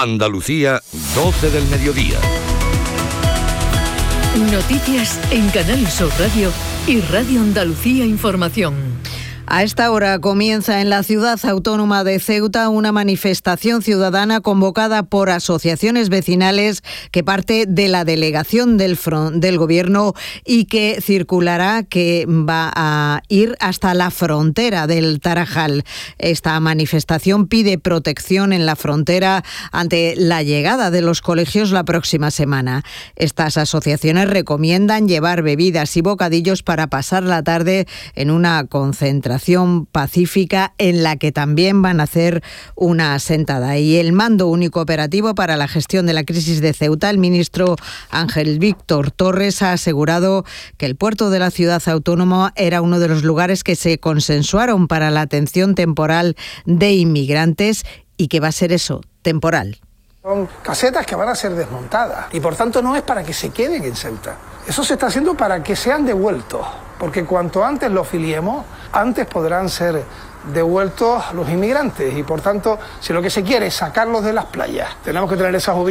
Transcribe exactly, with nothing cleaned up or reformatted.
Andalucía, doce del mediodía. Noticias en Canal Sur Radio y Radio Andalucía Información. A esta hora comienza en la ciudad autónoma de Ceuta una manifestación ciudadana convocada por asociaciones vecinales que parte de la delegación del, front, del Gobierno y que circulará, que va a ir hasta la frontera del Tarajal. Esta manifestación pide protección en la frontera ante la llegada de los colegios la próxima semana. Estas asociaciones recomiendan llevar bebidas y bocadillos para pasar la tarde en una concentración pacífica en la que también van a hacer una sentada. Y el Mando Único Operativo para la Gestión de la Crisis de Ceuta, el ministro Ángel Víctor Torres, ha asegurado que el puerto de la ciudad autónoma era uno de los lugares que se consensuaron para la atención temporal de inmigrantes y que va a ser eso, temporal. Son casetas que van a ser desmontadas y por tanto no es para que se queden en Ceuta. Eso se está haciendo para que sean devueltos, porque cuanto antes los filiemos, antes podrán ser devueltos los inmigrantes y por tanto, si lo que se quiere es sacarlos de las playas, tenemos que tener esas